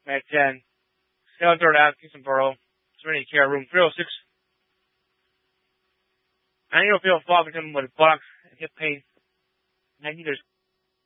Mag 10. Skeletor Ave, Kingston Borough. Serenity Care, room 306. Annual field fall victim with buttocks and hip pain. Magnetos